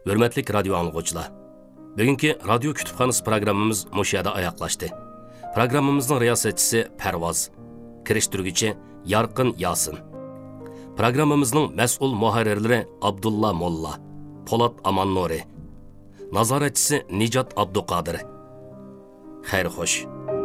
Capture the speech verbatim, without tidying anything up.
Hürmetlik radyo anlıqçılar. Bugünkü radyo kütüphanesi programımız Moşyada ayaklaştı. Programımızın riyasetçisi Pervaz. Kiriştirgüçi Yarqın Yasın. Programımızın mesul muharrirleri Abdullah Molla, Polat Amannuri. Nazaretçisi Nicat Abduqadir. Xeyr hoş.